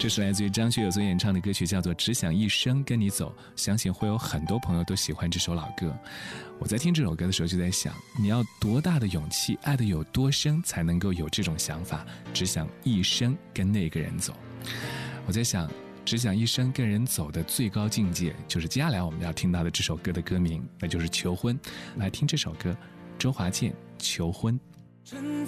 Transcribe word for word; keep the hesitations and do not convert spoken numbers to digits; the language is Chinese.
这是来自于张学友所演唱的歌曲，叫做《只想一生跟你走》，相信会有很多朋友都喜欢这首老歌。我在听这首歌的时候就在想，你要多大的勇气，爱得有多深，才能够有这种想法，只想一生跟那个人走。我在想，只想一生跟人走的最高境界，就是接下来我们要听到的这首歌的歌名，那就是求婚。来听这首歌，周华健《求婚》。